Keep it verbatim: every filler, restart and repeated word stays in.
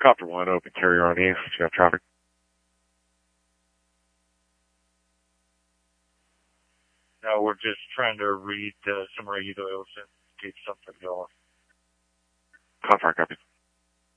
Copter one, open carrier on you. Do you have traffic? No, we're just trying to read uh, some radio's and keep something going. Copter, copy.